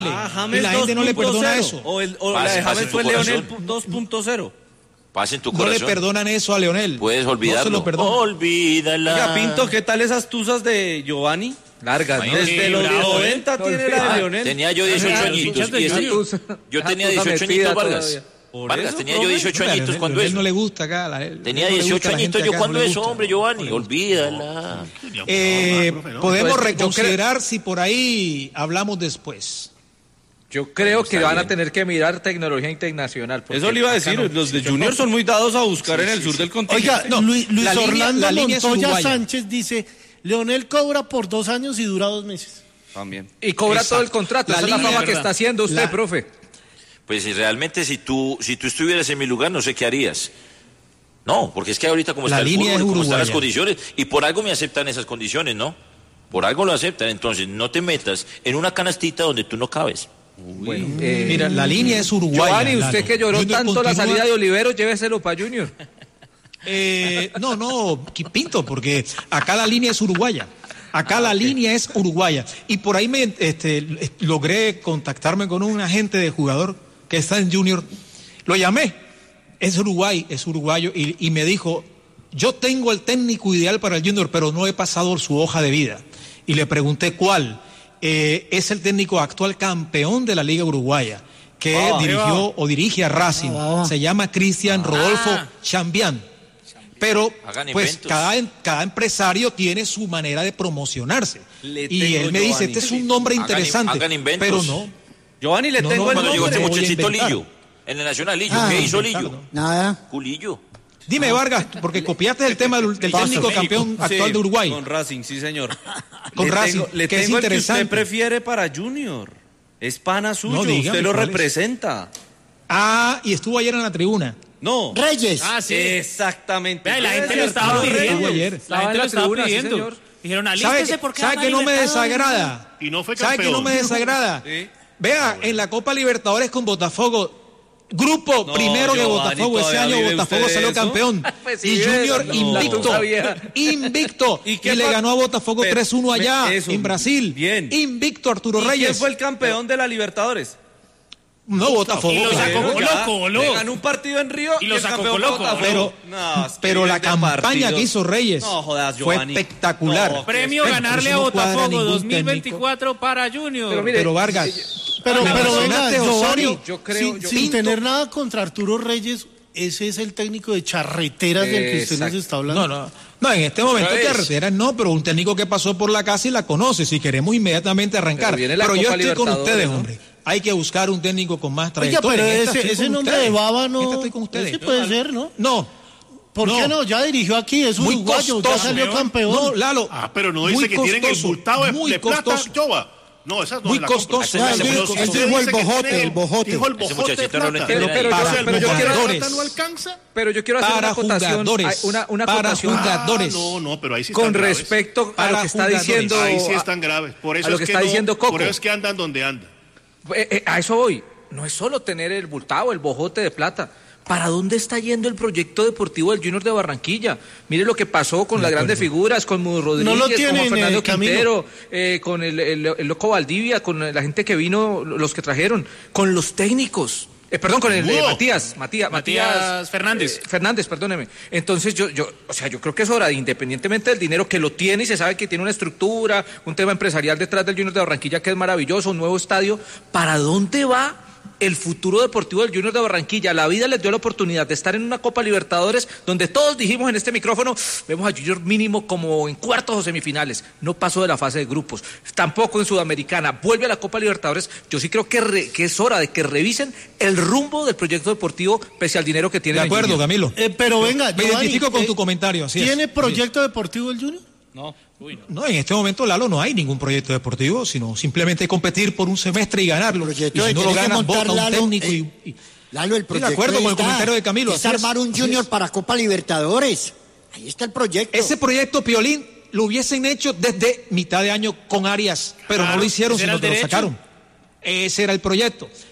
James y la gente no le perdona eso. O la de James fue Leonel 2.0. Paz en tu corazón. No le perdonan eso a Leonel. Puedes olvidarlo. No se lo perdonan. Olvídala. Oiga, Pinto, ¿qué tal esas tuzas de Giovanni? Largas, ¿no? Desde los 90 tiene la de Leonel. Tenía yo 18 añitos. Yo tenía 18 añitos, Vargas. Vargas, tenía yo 18 añitos cuando eso. No le gusta acá. Tenía 18 añitos yo cuando eso, hombre, Giovanni. Olvídala. Podemos reconsiderar si por ahí hablamos después. Yo creo que van a tener que mirar tecnología internacional. Eso le iba a decir, los de Junior son muy dados a buscar en el sur del continente. Oiga, no, Luis Orlando Montoya Sánchez dice, Leonel cobra por 2 años y dura 2 meses. También. Y cobra todo el contrato, esa es la fama que está haciendo usted, profe. Pues si realmente si tú estuvieras en mi lugar, no sé qué harías. No, porque es que ahorita como está el fútbol, como están las condiciones, y por algo me aceptan esas condiciones, ¿no? Por algo lo aceptan, entonces no te metas en una canastita donde tú no cabes. Bueno, mira, la línea es uruguaya. Giovanni, usted que lloró Junior tanto la salida de Oliveros, lléveselo para Junior. No, Pinto, porque acá la línea es uruguaya. La línea es uruguaya. Y por ahí logré contactarme con un agente de jugador que está en Junior. Lo llamé. Es uruguayo, y me dijo, yo tengo el técnico ideal para el Junior, pero no he pasado su hoja de vida. Y le pregunté cuál. Es el técnico actual campeón de la Liga Uruguaya, que dirige a Racing. Se llama Cristian Rodolfo Chambián. Pero pues cada empresario tiene su manera de promocionarse. Y él me dice, este es un nombre interesante. Pero no. Giovanni, le tengo el nombre. Cuando llegó este muchachito Lillo, en el Nacional Lillo, ¿qué hizo Lillo? Nada. Culillo. Dime, Vargas, porque copiaste el tema del técnico campeón actual de Uruguay. Con Racing, sí, señor. Con Racing, que es interesante. El que usted prefiere para Junior. Es pana suyo, usted lo representa. Y estuvo ayer en la tribuna. No. Reyes. Sí. Exactamente. La gente lo estaba pidiendo. La gente lo estaba pidiendo. Dijeron, alístese porque ¿sabe que no me desagrada? Y no fue campeón. ¿Sabe que no me desagrada? Sí. Vea, en la Copa Libertadores con Botafogo, primero que Botafogo, ese año Botafogo salió campeón. Pues y Junior invicto. ¿Y le ganó a Botafogo 3-1 allá en Brasil. Bien. Invicto Arturo Reyes. ¿Quién fue el campeón de la Libertadores? No, Botafogo. Y lo sacó Colo-Colo. Le ganó un partido en Río y lo sacó Colo-Colo. Pero la campaña que hizo Reyes fue espectacular. No, premio ganarle a Botafogo 2024 para Junior. Pero Vargas, pero venga, Giovanni, yo creo, sin tener nada contra Arturo Reyes, ese es el técnico de charreteras del que usted nos está hablando. No, en este momento charreteras no, pero un técnico que pasó por la casa y la conoce, si queremos inmediatamente arrancar. Pero yo estoy con ustedes, hombre. Hay que buscar un técnico con más trayectoria. Oiga, pero ese nombre de Baba no. Estoy con ustedes. Ese puede ser, ¿no? No. ¿Por qué no? Ya dirigió aquí, es uruguayo, ya salió campeón. No, Lalo. Pero no dice que tienen el bultado de plata, Jova. No, esa no muy es la costoso. Él dijo el bojote. Dijo el bojote de plata. Pero yo quiero hacer una acotación. Una acotación. Pero ahí sí con respecto a lo que está diciendo. Ahí sí están graves. Por eso es que diciendo Coco. Por eso es que andan donde andan. A eso voy. No es solo tener el bultado, el bojote de plata. ¿Para dónde está yendo el proyecto deportivo del Junior de Barranquilla? Mire lo que pasó con las grandes figuras, con Mudo Rodríguez, con Fernando Quintero, con el Loco Valdivia, con la gente que vino, los que trajeron, con los técnicos. Con el Matías Fernández. Fernández, perdóneme. Entonces yo creo que es hora, independientemente del dinero que lo tiene y se sabe que tiene una estructura, un tema empresarial detrás del Junior de Barranquilla que es maravilloso, un nuevo estadio. ¿Para dónde va el futuro deportivo del Junior de Barranquilla? La vida les dio la oportunidad de estar en una Copa Libertadores donde todos dijimos en este micrófono, vemos a Junior mínimo como en cuartos o semifinales. No pasó de la fase de grupos, tampoco en Sudamericana, vuelve a la Copa Libertadores. Yo sí creo que es hora de que revisen el rumbo del proyecto deportivo pese al dinero que tiene. De acuerdo, Camilo. Pero venga, me identifico con tu comentario. ¿Tiene proyecto deportivo el Junior? No. No, en este momento, Lalo, no hay ningún proyecto deportivo, sino simplemente competir por un semestre y ganarlo. Y si no lo ganan, vota un técnico Lalo, el proyecto de acuerdo con el comentario de Camilo. Es armar un Junior para Copa Libertadores. Ahí está el proyecto. Ese proyecto, Piolín, lo hubiesen hecho desde mitad de año con Arias, pero no lo hicieron, sino que lo sacaron. Ese era el proyecto.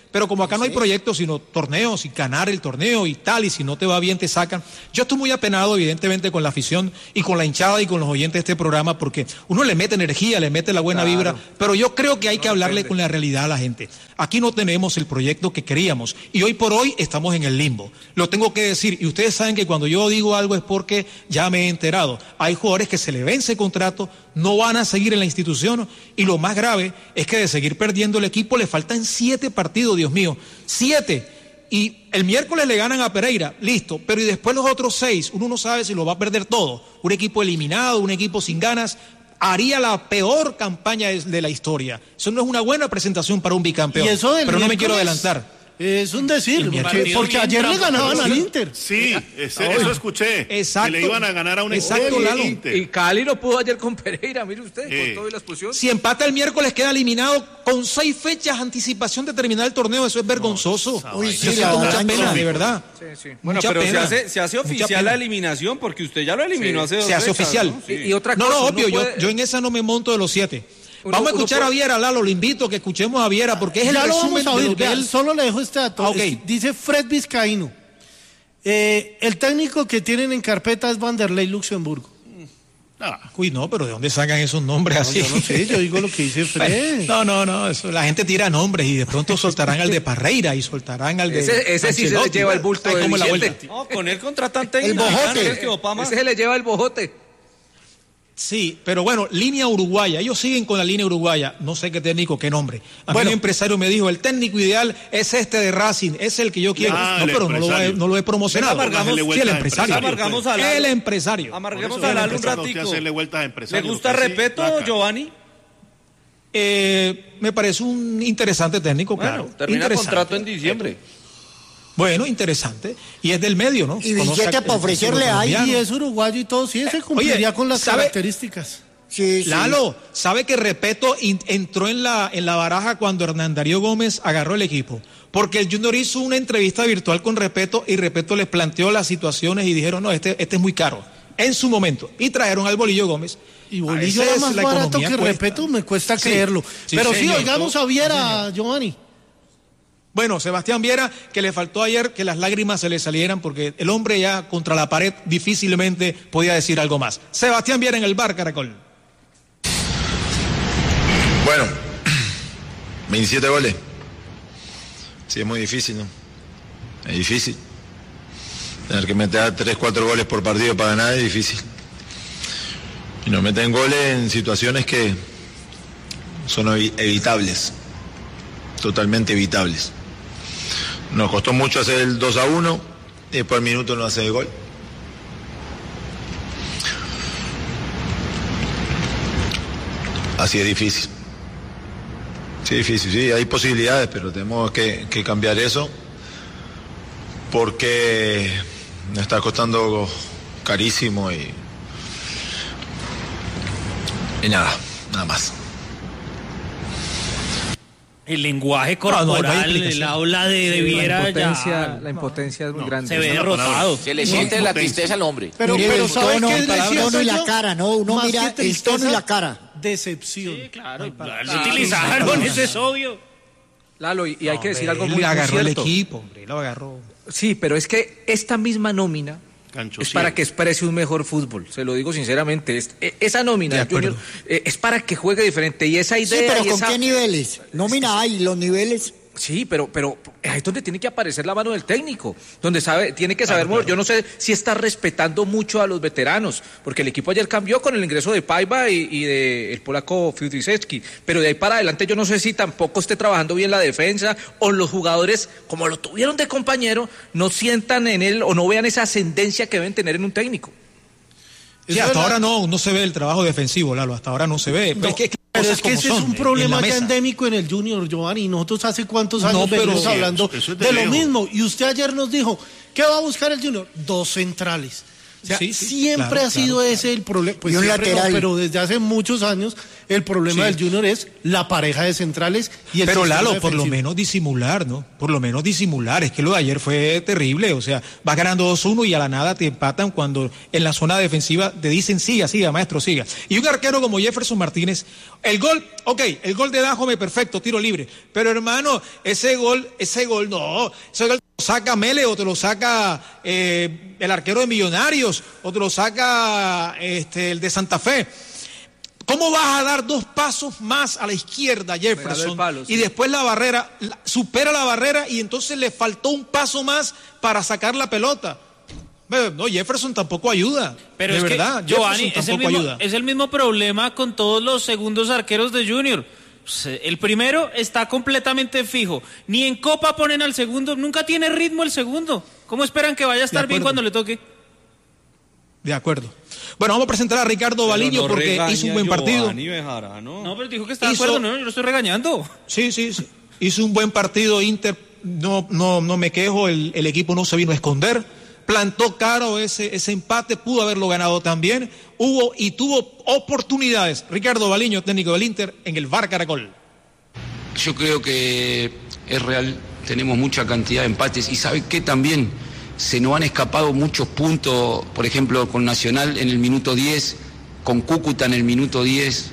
Pero como acá no hay proyectos, sino torneos, y ganar el torneo y tal, y si no te va bien te sacan. Yo estoy muy apenado, evidentemente, con la afición y con la hinchada y con los oyentes de este programa, porque uno le mete energía, le mete la buena vibra, pero yo creo que hay que hablarle con la realidad a la gente. Aquí no tenemos el proyecto que queríamos, y hoy por hoy estamos en el limbo. Lo tengo que decir, y ustedes saben que cuando yo digo algo es porque ya me he enterado. Hay jugadores que se le vence contrato, no van a seguir en la institución, y lo más grave es que de seguir perdiendo el equipo le faltan 7 partidos, Dios mío, 7, y el miércoles le ganan a Pereira, listo, pero y después los otros 6, uno no sabe si lo va a perder todo. Un equipo eliminado, un equipo sin ganas, haría la peor campaña de la historia. Eso no es una buena presentación para un bicampeón, pero no me quiero adelantar. Es un decir, porque ayer le ganaban al Inter. Sí, eso escuché. Exacto. Que le iban a ganar a un equipo del Inter. Y Cali no pudo ayer con Pereira, mire usted, con toda la expulsión. Si empata el miércoles queda eliminado con 6 fechas anticipación de terminar el torneo, eso es vergonzoso. Uy, sí, yo siento mucha pena, de verdad. Sí. Bueno, pero se hace oficial la eliminación, porque usted ya lo eliminó hace 2 fechas. Se hace oficial. ¿No? Sí. Y otra cosa. No, obvio, yo en esa no me monto de los 7. Vamos a escuchar a Viera, Lalo, lo invito a que escuchemos a Viera, porque es el resumen de lo que él solo le dejo este dato. Dice Fred Vizcaíno, el técnico que tienen en carpeta es Vanderlei Luxemburgo. Uy, no, pero ¿de dónde sacan esos nombres así? Yo no sé, yo digo lo que dice Fred. No, eso, la gente tira nombres y de pronto soltarán al de Parreira y soltarán al de... Ese sí se le lleva el bulto de la vuelta. No, con él contratan técnico. El bojote. Ese se le lleva el bojote. Sí, pero bueno, línea uruguaya, ellos siguen con la línea uruguaya, no sé qué técnico, qué nombre. A mí un empresario me dijo, el técnico ideal es este de Racing, es el que yo quiero. Pero no lo he promocionado. El empresario. Amargamos a Lalo. El empresario. Amargamos a Lalo un ratico. ¿Le gusta Repeto, Giovanni? Me parece un interesante técnico, claro. Termina el contrato en diciembre. Bueno, interesante. Y es del medio, ¿no? Y billete para ofrecerle ahí. Y es uruguayo y todo. Sí, ese cumpliría con las características. Sí. Lalo, ¿sabe que Repeto entró en la baraja cuando Hernán Darío Gómez agarró el equipo? Porque el Junior hizo una entrevista virtual con Repeto y Repeto les planteó las situaciones y dijeron, no, este es muy caro. En su momento. Y trajeron al Bolillo Gómez. Y Bolillo era más barato que Repeto, me cuesta creerlo. Pero sí, oigamos a Viera, Giovanni. Bueno, Sebastián Viera, que le faltó ayer que las lágrimas se le salieran porque el hombre ya contra la pared difícilmente podía decir algo más. Sebastián Viera en el bar, Caracol. Bueno, 27 goles. Sí, es muy difícil, ¿no? Es difícil. Tener que meter 3-4 goles por partido para ganar es difícil. Y nos meten goles en situaciones que son evitables. Totalmente evitables. Nos costó mucho hacer el 2-1 y después al minuto no hace el gol. Así es difícil. Sí, difícil, sí, hay posibilidades, pero tenemos que cambiar eso porque nos está costando carísimo y nada más. El lenguaje corporal, el habla de Viera, la impotencia es muy grande. Se ve derrotado. Se le siente la tristeza al hombre. Pero ¿sabe qué decía el tono y la cara, no? Uno mira el tono y la cara. Decepción. Sí, claro. Lo utilizaron, eso es obvio. Lalo, y hay que decir algo muy cierto. Él agarró el equipo, hombre, lo agarró. Sí, pero es que esta misma nómina es para que exprese un mejor fútbol, se lo digo sinceramente. Esa nómina, Junior, es para que juegue diferente. Y esa idea. Sí, pero ¿con qué niveles? Nómina hay, los niveles. Sí, pero ahí es donde tiene que aparecer la mano del técnico, donde tiene que saber. Claro. Yo no sé si está respetando mucho a los veteranos, porque el equipo ayer cambió con el ingreso de Paiva y de el polaco Fiudrisewski, pero de ahí para adelante yo no sé si tampoco esté trabajando bien la defensa o los jugadores, como lo tuvieron de compañero, no sientan en él o no vean esa ascendencia que deben tener en un técnico. Sí, hasta ahora no se ve el trabajo defensivo, Lalo, hasta ahora no se ve. No, pero es que ese es un problema ya endémico en el Junior, Giovanni, y nosotros hace cuántos años venimos hablando de lo mismo, y usted ayer nos dijo, ¿qué va a buscar el Junior? 2 centrales. O sea, siempre ha sido ese el problema. Pues y un lateral. No, pero desde hace muchos años el problema del Junior es la pareja de centrales y el Pero Lalo, defensivo. por lo menos disimular, ¿no? Por lo menos disimular. Es que lo de ayer fue terrible. O sea, vas ganando 2-1 y a la nada te empatan cuando en la zona defensiva te dicen siga, maestro, siga. Y un arquero como Jefferson Martínez, el gol de Dájome, perfecto, tiro libre. Pero hermano, ese gol no, ese gol lo saca Mele o te lo saca el arquero de Millonarios o te lo saca el de Santa Fe. ¿Cómo vas a dar 2 pasos más a la izquierda, Jefferson? Y después la barrera, supera la barrera y entonces le faltó un paso más para sacar la pelota. No, Jefferson tampoco ayuda. Pero de es verdad, que, Giovanni, ayuda. Es el mismo problema con todos los segundos arqueros de Junior. El primero está completamente fijo. Ni en Copa ponen al segundo, nunca tiene ritmo el segundo. ¿Cómo esperan que vaya a estar bien cuando le toque? De acuerdo. Bueno, vamos a presentar a Ricardo Baliño porque hizo un buen partido. No, pero dijo que está de acuerdo, no, yo lo estoy regañando. Sí. Hizo un buen partido Inter, no me quejo, el equipo no se vino a esconder. Plantó caro ese empate, pudo haberlo ganado también. Tuvo oportunidades. Ricardo Baliño, técnico del Inter, en el VAR Caracol. Yo creo que es real, tenemos mucha cantidad de empates y ¿sabe qué también? Se nos han escapado muchos puntos, por ejemplo, con Nacional en el minuto 10, con Cúcuta en el minuto 10.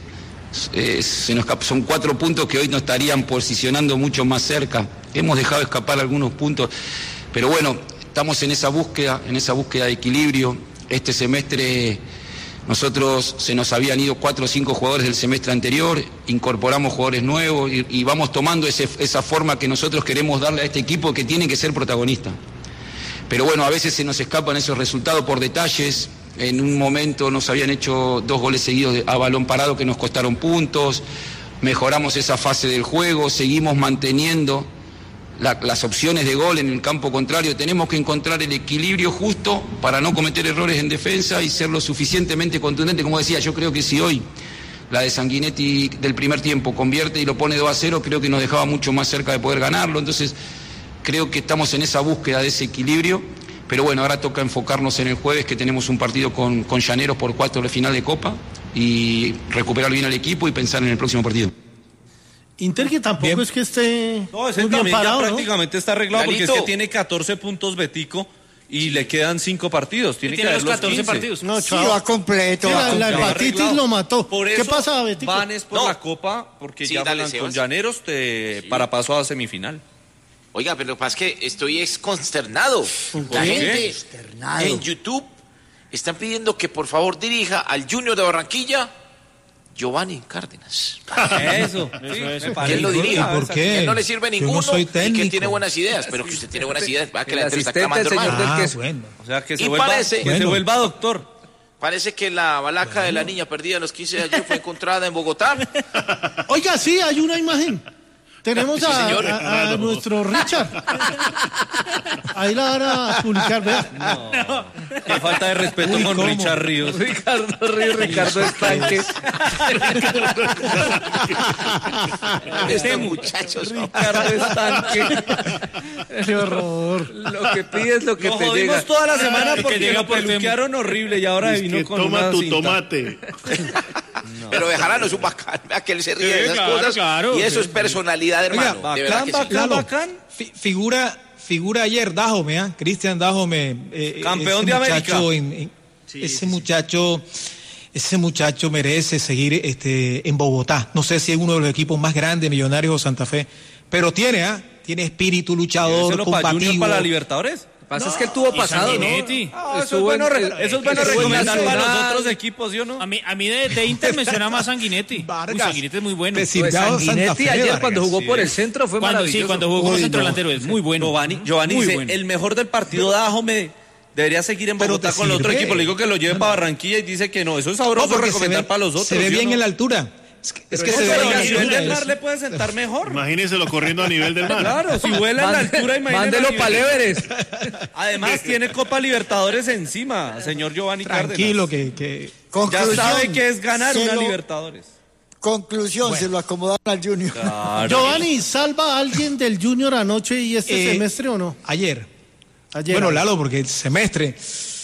Son 4 puntos que hoy nos estarían posicionando mucho más cerca. Hemos dejado escapar algunos puntos, pero bueno, estamos en esa búsqueda de equilibrio. Este semestre nosotros se nos habían ido 4 o 5 jugadores del semestre anterior, incorporamos jugadores nuevos y vamos tomando esa forma que nosotros queremos darle a este equipo que tiene que ser protagonista. Pero bueno, a veces se nos escapan esos resultados por detalles. En un momento nos habían hecho 2 goles seguidos a balón parado que nos costaron puntos. Mejoramos esa fase del juego, seguimos manteniendo las opciones de gol en el campo contrario. Tenemos que encontrar el equilibrio justo para no cometer errores en defensa y ser lo suficientemente contundente. Como decía, yo creo que si hoy la de Sanguinetti del primer tiempo convierte y lo pone 2-0, creo que nos dejaba mucho más cerca de poder ganarlo. Entonces creo que estamos en esa búsqueda de ese equilibrio, pero bueno, ahora toca enfocarnos en el jueves, que tenemos un partido con Llaneros por 1/4 de final de Copa, y recuperar bien al equipo y pensar en el próximo partido. Inter que tampoco bien. Es que esté no, ese muy bien parado, ya prácticamente está arreglado, Galito. porque es que tiene 14 puntos Betico y le quedan 5 partidos. Tiene que los los 14 15. partidos. No, sí, va completo. La hepatitis lo mató. Por ¿Qué eso pasa, Betico? van es por la Copa, porque ya van con Llaneros para paso a semifinal. Oiga, pero lo que pasa es que estoy consternado. La gente en YouTube están pidiendo que por favor dirija al Junior de Barranquilla Giovanni Cárdenas. Eso. Que él lo dirija. ¿Por qué? Que no le sirve ninguno y que él tiene buenas ideas. Pero que usted tiene buenas ideas, va que la gente está clamando, hermano. Bueno. O sea, que se vuelva doctor. Parece que la balaca de la niña perdida a los 15 años fue encontrada en Bogotá. Oiga, sí, hay una imagen. Tenemos a nuestro Richard. Ahí la van a publicar, ¿verdad? No. Qué falta de respeto con Richard Ríos. Ricardo Estanque. Este muchacho. Ricardo Estanque. Qué horror. Lo que pides, lo que Nos te llega. jodimos toda la semana porque llega lo por peluquearon horrible y ahora vino con toma una tu cinta. tomate. No. Pero Bejarano es un bacán, vea que él se ríe de esas cosas. Claro, y eso es personalidad, hermano. Oiga, de verdad que sí. bacán. Figura ayer Dájome, Cristian Dájome, campeón de América. Ese muchacho merece seguir en Bogotá. No sé si es uno de los equipos más grandes, Millonarios o Santa Fe, pero tiene espíritu luchador, combativo. ¿Para la Libertadores? Lo que pasa es que él tuvo pasado, ¿no? Eso es bueno recomendar para los otros equipos, ¿sí o no? A mí de Inter me suena más Sanguinetti. Sanguinetti es muy bueno. Sanguinetti ayer cuando jugó por el centro fue maravilloso. Sí, cuando jugó como centro delantero es muy bueno. Giovanni muy dice, bueno. El mejor del partido de Dájome debería seguir en Bogotá con el otro equipo. Le digo que lo lleve para Barranquilla y dice que no. Eso es sabroso recomendar para los otros. Se ve bien en la altura. Es que se ve a nivel del mar le puede sentar mejor. Imagínenselo corriendo a nivel del mar. Claro, si vuela en la altura, imagínese. Mándelo para Everest. Además, tiene Copa Libertadores encima, señor Giovanni Cárdenas. Tranquilo, que... Ya sabe que es ganar una Libertadores. Conclusión, se lo acomodaron al Junior. Claro. Giovanni, ¿salva a alguien del Junior anoche y este semestre o no? Ayer. Bueno, Lalo, porque el semestre...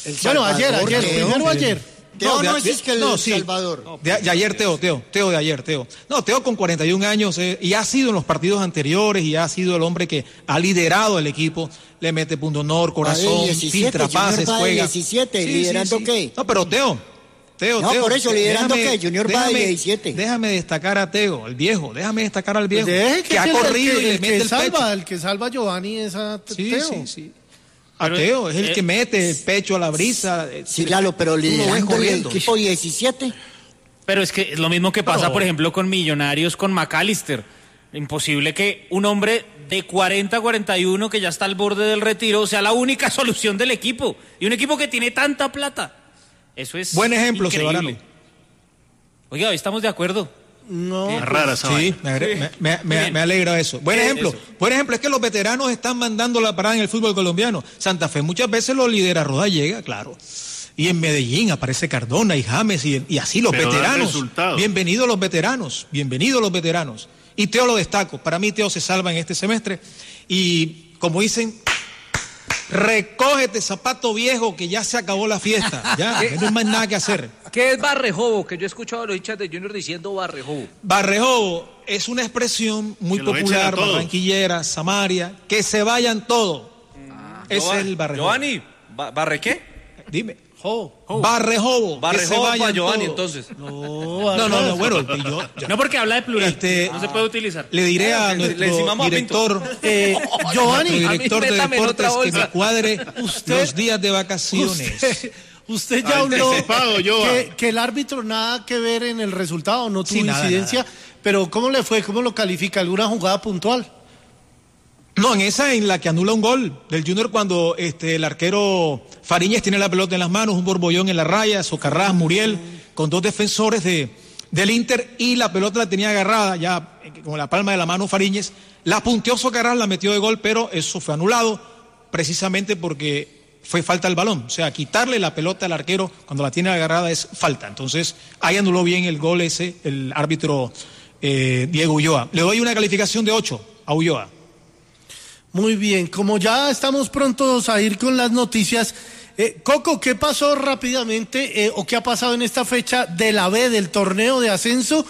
Bueno, ayer. Teo no es que el Salvador. De ayer, Teo de ayer. No, Teo con 41 años y ha sido en los partidos anteriores y ha sido el hombre que ha liderado el equipo, le mete punto honor, corazón, 17, filtra pases, juega. 17, ¿liderando qué? No, pero Teo. No, por eso, liderando qué, Junior va de 17. Déjame destacar a Teo, el viejo, Pues que ha corrido y le mete el pecho. El que salva a Giovanni es a Teo. Sí. A Teo es el que mete el pecho a la brisa. Sí, claro, pero liderando el equipo 17. Pero es que es lo mismo que pasa, por ejemplo, con Millonarios, con McAllister. Imposible que un hombre de 40-41 que ya está al borde del retiro sea la única solución del equipo. Y un equipo que tiene tanta plata. Eso es buen ejemplo, Sebarano. Oiga, hoy estamos de acuerdo. No, es rara esa sí, me alegra eso. Buen ejemplo es que los veteranos están mandando la parada en el fútbol colombiano. Santa Fe muchas veces lo lidera, Roda llega, claro. Y en Medellín aparece Cardona y James y así los veteranos. Bienvenidos los veteranos. Y Teo lo destaco. Para mí Teo se salva en este semestre. Y como dicen, recógete, zapato viejo, que ya se acabó la fiesta. Ya, no hay más nada que hacer. ¿Qué es barrejobo? Que yo he escuchado a los hinchas de Junior diciendo barrejobo. Barrejobo es una expresión muy popular, barranquillera, Samaria, que se vayan todos. Ese es el barrejobo. Giovanni, ¿barre qué? Dime. Barrejobo. Barrejobo para Giovanni, entonces. No, bueno. No, porque habla de plural. No se puede utilizar. Le diré a nuestro director, Giovanni, director de deportes, que me cuadre los días de vacaciones. Usted ya habló que el árbitro nada que ver en el resultado, no tuvo incidencia, nada. Pero ¿cómo le fue? ¿Cómo lo califica? ¿Alguna jugada puntual? No, en la que anula un gol del Junior cuando el arquero Fariñez tiene la pelota en las manos, un borbollón en la raya, Socarrás, Muriel, con dos defensores del Inter y la pelota la tenía agarrada ya con la palma de la mano Fariñez, la punteó Socarrás, la metió de gol, pero eso fue anulado precisamente porque fue falta el balón, o sea, quitarle la pelota al arquero cuando la tiene agarrada es falta, entonces ahí anuló bien el gol ese el árbitro Diego Ulloa. Le doy una calificación de 8 a Ulloa. Muy bien, como ya estamos prontos a ir con las noticias, Coco, ¿qué pasó rápidamente o qué ha pasado en esta fecha de la B del torneo de ascenso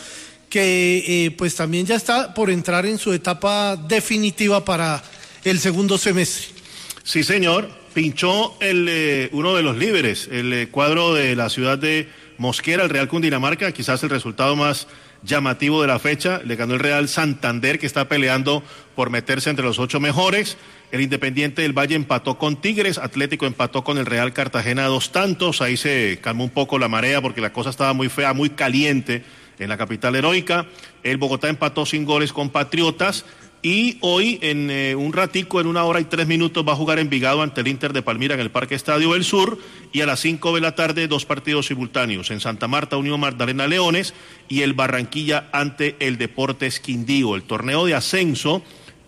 que pues también ya está por entrar en su etapa definitiva para el segundo semestre? Sí, señor, pinchó uno de los líderes, el cuadro de la ciudad de Mosquera, el Real Cundinamarca, quizás el resultado más llamativo de la fecha, le ganó el Real Santander, que está peleando por meterse entre los 8 mejores. El Independiente del Valle empató con Tigres, Atlético empató con el Real Cartagena 2 tantos, ahí se calmó un poco la marea porque la cosa estaba muy fea, muy caliente en la capital heroica. El Bogotá empató sin goles con Patriotas. Y hoy, en un ratico, en 1 hora y 3 minutos, va a jugar Envigado ante el Inter de Palmira en el Parque Estadio del Sur. Y a las 5 de la tarde, 2 partidos simultáneos. En Santa Marta, Unión Magdalena Leones y el Barranquilla ante el Deportes Quindío. El torneo de ascenso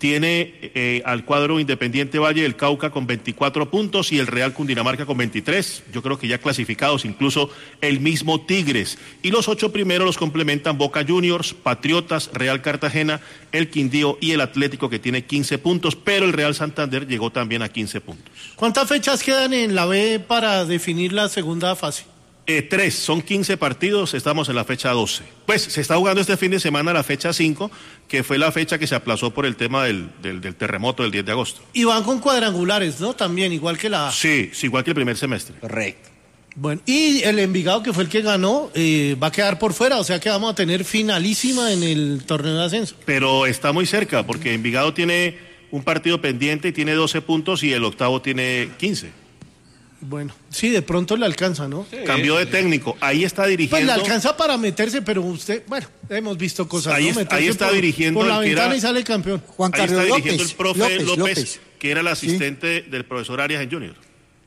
tiene al cuadro Independiente Valle del Cauca con 24 puntos y el Real Cundinamarca con 23. Yo creo que ya clasificados, incluso el mismo Tigres. Y los 8 primeros los complementan Boca Juniors, Patriotas, Real Cartagena, el Quindío y el Atlético, que tiene 15 puntos, pero el Real Santander llegó también a 15 puntos. ¿Cuántas fechas quedan en la B para definir la segunda fase? 3, son 15 partidos, estamos en la fecha 12. Pues se está jugando este fin de semana la fecha 5, que fue la fecha que se aplazó por el tema del terremoto del 10 de agosto. Y van con cuadrangulares, ¿no? También, igual que la A. Sí, igual que el primer semestre. Correcto. Bueno, y el Envigado, que fue el que ganó, va a quedar por fuera, o sea que vamos a tener finalísima en el torneo de ascenso. Pero está muy cerca, porque Envigado tiene un partido pendiente y tiene 12 puntos y el octavo tiene 15. Bueno, sí, de pronto le alcanza, ¿no? Sí, cambió de técnico, ahí está dirigiendo. Pues le alcanza para meterse, pero usted, bueno, hemos visto cosas. Ahí, ¿no? ahí está dirigiendo por la ventana y sale campeón. Juan Carlos ahí está López, dirigiendo el profe López, que era el asistente del profesor Arias en Junior.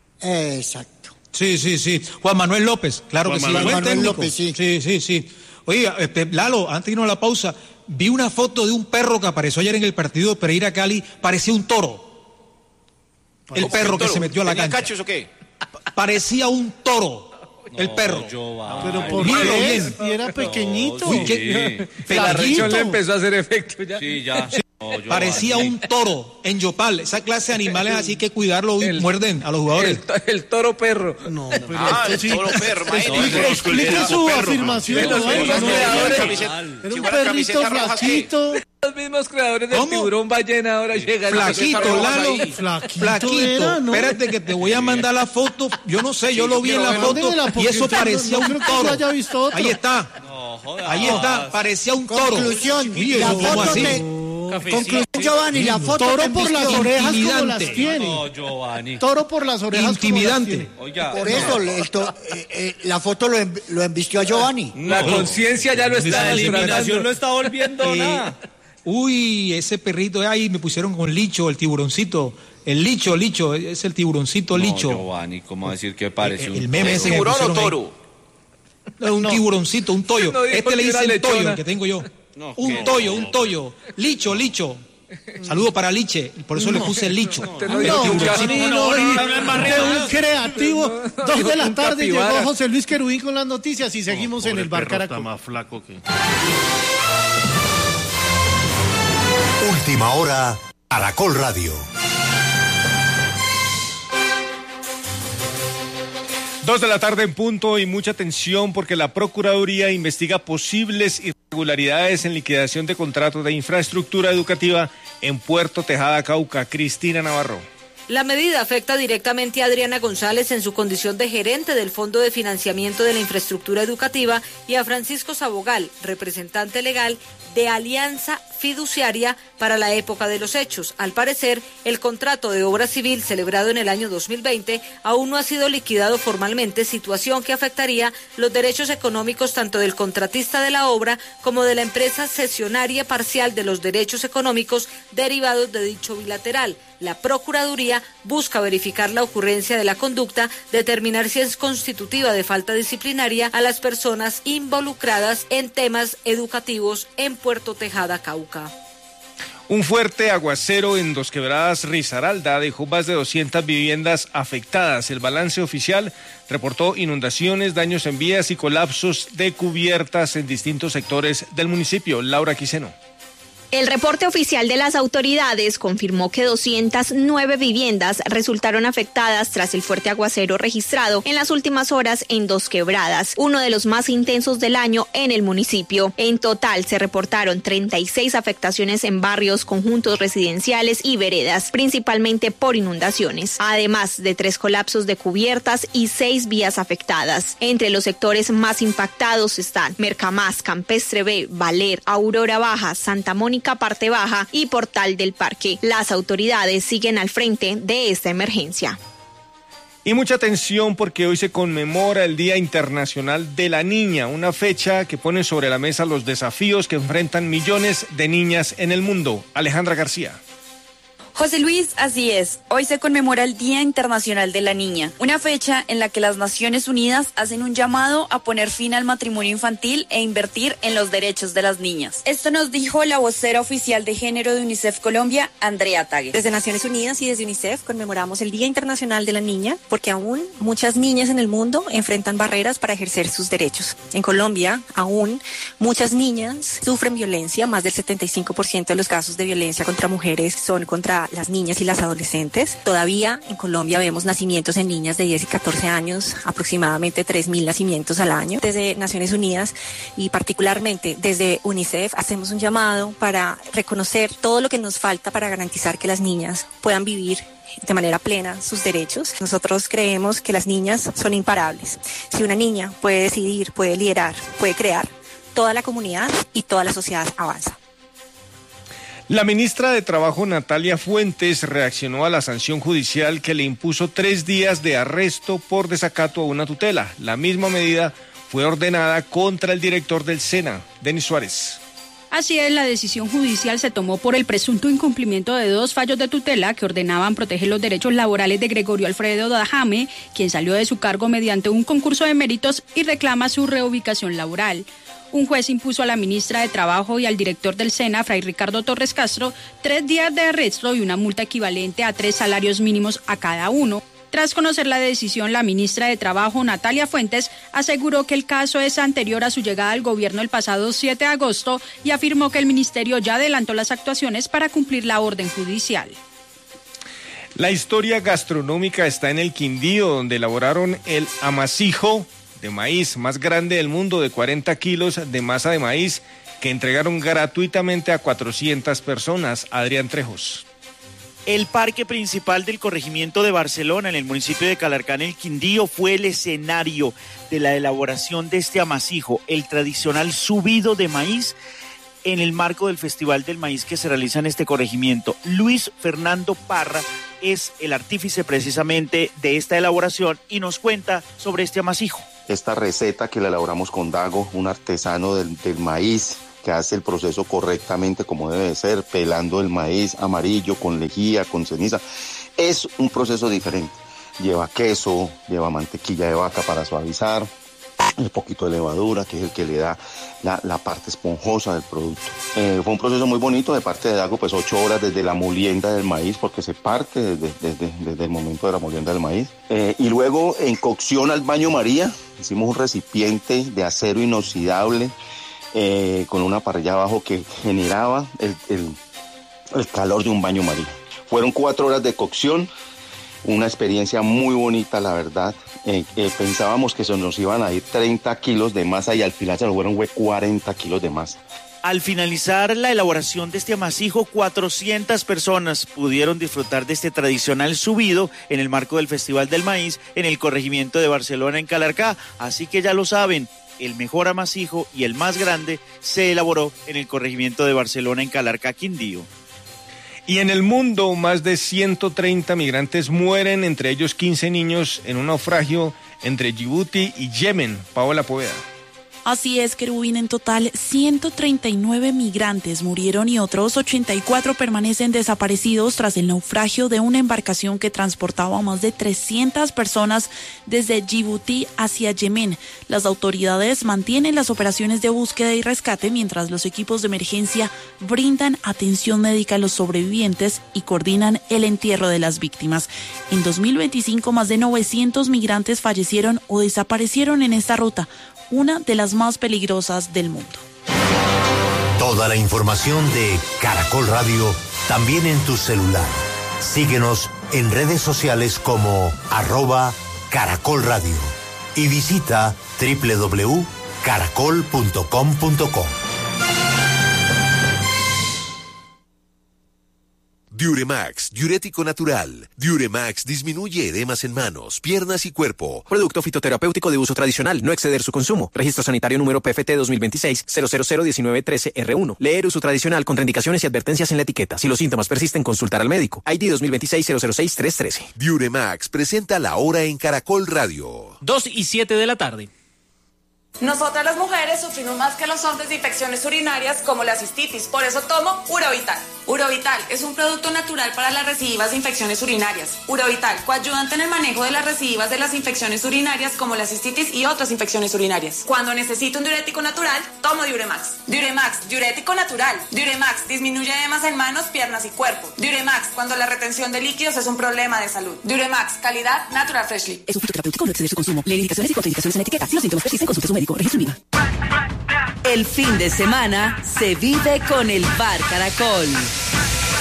Exacto. Sí. Juan Manuel López, claro que sí. Juan Manuel López, sí. Sí. Oiga, Lalo, antes de irnos a la pausa, vi una foto de un perro que apareció ayer en el partido de Pereira Cali, parecía un toro. El perro que se metió a la cancha. ¿Cachos o qué? Parecía un toro, el perro. Pero por qué, era pequeñito. La reacción le empezó a hacer efecto ya. Sí, ya. Parecía un toro en Yopal. Esa clase de animales así que cuidarlo y muerden a los jugadores. El toro perro. No, pero el toro perro. Explique su afirmación. Era un perrito flaquito. Los mismos creadores del tiburón ballena ahora llegan. Flaquito, Lalo. Flaquito. ¿no? Espérate que te voy a mandar la foto. Yo no sé, yo lo vi en la foto y eso parecía un toro. Ahí está. Ahí está, parecía un toro. Conclusión, la foto conclusión, Giovanni, la foto toro por las orejas como las tiene. No, Giovanni. Toro por las orejas intimidante. Oiga, por eso la foto lo embistió a Giovanni. La conciencia ya lo está. La eliminación no está volviendo nada. Uy, ese perrito ahí me pusieron con Licho, el tiburoncito. El Licho, es el tiburoncito Licho. Giovanni, ¿cómo decir que parece el meme ese? ¿Tiburón o toro? Un tiburoncito, un toyo. No, le dice el toyo, el que tengo yo. No, un toyo. Licho. Saludo para Liche, por eso le puse Licho. un creativo. 2 de la tarde llegó José Luis Querubín con las noticias y seguimos en el bar Caracol. Está más flaco que... Última hora, Caracol Radio. 2 de la tarde en punto y mucha atención porque la Procuraduría investiga posibles irregularidades en liquidación de contratos de infraestructura educativa en Puerto Tejada, Cauca. Cristina Navarro. La medida afecta directamente a Adriana González en su condición de gerente del Fondo de Financiamiento de la Infraestructura Educativa y a Francisco Sabogal, representante legal de Alianza Fiduciaria para la época de los hechos. Al parecer, el contrato de obra civil celebrado en el año 2020 aún no ha sido liquidado formalmente, situación que afectaría los derechos económicos tanto del contratista de la obra como de la empresa cesionaria parcial de los derechos económicos derivados de dicho bilateral. La Procuraduría busca verificar la ocurrencia de la conducta, determinar si es constitutiva de falta disciplinaria a las personas involucradas en temas educativos en Puerto Tejada, Cauca. Un fuerte aguacero en Dos Quebradas, Risaralda, dejó más de 200 viviendas afectadas. El balance oficial reportó inundaciones, daños en vías y colapsos de cubiertas en distintos sectores del municipio. Laura Quiseno. El reporte oficial de las autoridades confirmó que 209 viviendas resultaron afectadas tras el fuerte aguacero registrado en las últimas horas en Dos Quebradas, uno de los más intensos del año en el municipio. En total se reportaron 36 afectaciones en barrios, conjuntos residenciales y veredas, principalmente por inundaciones, además de 3 colapsos de cubiertas y 6 vías afectadas. Entre los sectores más impactados están Mercamás, Campestre B, Valer, Aurora Baja, Santa Mónica, Parte Baja y Portal del Parque. Las autoridades siguen al frente de esta emergencia. Y mucha atención porque hoy se conmemora el Día Internacional de la Niña, una fecha que pone sobre la mesa los desafíos que enfrentan millones de niñas en el mundo. Alejandra García. José Luis, así es. Hoy se conmemora el Día Internacional de la Niña, una fecha en la que las Naciones Unidas hacen un llamado a poner fin al matrimonio infantil e invertir en los derechos de las niñas. Esto nos dijo la vocera oficial de género de UNICEF Colombia, Andrea Tague. Desde Naciones Unidas y desde UNICEF conmemoramos el Día Internacional de la Niña porque aún muchas niñas en el mundo enfrentan barreras para ejercer sus derechos. En Colombia, aún muchas niñas sufren violencia, más del 75% de los casos de violencia contra mujeres son contra las niñas y las adolescentes. Todavía en Colombia vemos nacimientos en niñas de 10 y 14 años, aproximadamente 3.000 nacimientos al año. Desde Naciones Unidas y particularmente desde UNICEF hacemos un llamado para reconocer todo lo que nos falta para garantizar que las niñas puedan vivir de manera plena sus derechos. Nosotros creemos que las niñas son imparables. Si una niña puede decidir, puede liderar, puede crear, toda la comunidad y toda la sociedad avanza. La ministra de Trabajo, Natalia Fuentes, reaccionó a la sanción judicial que le impuso 3 días de arresto por desacato a una tutela. La misma medida fue ordenada contra el director del SENA, Denis Suárez. Así es, la decisión judicial se tomó por el presunto incumplimiento de 2 fallos de tutela que ordenaban proteger los derechos laborales de Gregorio Alfredo Dajame, quien salió de su cargo mediante un concurso de méritos y reclama su reubicación laboral. Un juez impuso a la ministra de Trabajo y al director del SENA, Fray Ricardo Torres Castro, 3 días de arresto y una multa equivalente a 3 salarios mínimos a cada uno. Tras conocer la decisión, la ministra de Trabajo, Natalia Fuentes, aseguró que el caso es anterior a su llegada al gobierno el pasado 7 de agosto y afirmó que el ministerio ya adelantó las actuaciones para cumplir la orden judicial. La historia gastronómica está en el Quindío, donde elaboraron el amasijo de maíz más grande del mundo, de 40 kilos de masa de maíz, que entregaron gratuitamente a 400 personas. Adrián Trejos. El parque principal del corregimiento de Barcelona, en el municipio de Calarcá, en el Quindío, fue el escenario de la elaboración de este amasijo, el tradicional subido de maíz, en el marco del Festival del Maíz que se realiza en este corregimiento. Luis Fernando Parra es el artífice precisamente de esta elaboración y nos cuenta sobre este amasijo. Esta receta que la elaboramos con Dago, un artesano del maíz, que hace el proceso correctamente como debe de ser, pelando el maíz amarillo con lejía, con ceniza. Es un proceso diferente. Lleva queso, lleva mantequilla de vaca para suavizar, un poquito de levadura, que es el que le da la parte esponjosa del producto. Fue un proceso muy bonito de parte de Dago, pues 8 horas desde la molienda del maíz, porque se parte desde el momento de la molienda del maíz. Y luego en cocción al baño María, hicimos un recipiente de acero inoxidable, con una parrilla abajo que generaba el calor de un baño María. Fueron 4 horas de cocción, una experiencia muy bonita, la verdad. Pensábamos que se nos iban a ir 30 kilos de masa y al final se nos fueron 40 kilos de masa. Al finalizar la elaboración de este amasijo, 400 personas pudieron disfrutar de este tradicional subido en el marco del Festival del Maíz en el corregimiento de Barcelona, en Calarcá. Así que ya lo saben, el mejor amasijo y el más grande se elaboró en el corregimiento de Barcelona, en Calarcá, Quindío. Y en el mundo, más de 130 migrantes mueren, entre ellos 15 niños, en un naufragio entre Djibouti y Yemen. Paola Poveda. Así es, Querubín, en total 139 migrantes murieron y otros 84 permanecen desaparecidos tras el naufragio de una embarcación que transportaba a más de 300 personas desde Djibouti hacia Yemen. Las autoridades mantienen las operaciones de búsqueda y rescate mientras los equipos de emergencia brindan atención médica a los sobrevivientes y coordinan el entierro de las víctimas. En 2025, más de 900 migrantes fallecieron o desaparecieron en esta ruta, una de las más peligrosas del mundo. Toda la información de Caracol Radio también en tu celular. Síguenos en redes sociales como @Caracol Radio y visita www.caracol.com.co. Diuremax, diurético natural. Diuremax disminuye edemas en manos, piernas y cuerpo. Producto fitoterapéutico de uso tradicional, no exceder su consumo. Registro sanitario número PFT 2026-0001913R1. Leer uso tradicional, contraindicaciones y advertencias en la etiqueta. Si los síntomas persisten, consultar al médico. ID 2026-006-313. Diuremax presenta la hora en Caracol Radio. 2:07 de la tarde. Nosotras las mujeres sufrimos más que los hombres de infecciones urinarias como la cistitis, por eso tomo Urovital. Urovital es un producto natural para las recidivas de infecciones urinarias. Urovital, coayudante en el manejo de las recidivas de las infecciones urinarias como la cistitis y otras infecciones urinarias. Cuando necesito un diurético natural, tomo Diuremax. Diuremax, diurético natural. Diuremax, disminuye edemas en manos, piernas y cuerpo. Diuremax, cuando la retención de líquidos es un problema de salud. Diuremax, calidad Natural Freshly. Es un fitoterapéutico, no exceder su consumo. Lee indicaciones y contraindicaciones en la etiqueta. Si los síntomas persisten, consulte a su médico. Registro IVA. El fin de semana se vive con el Bar Caracol.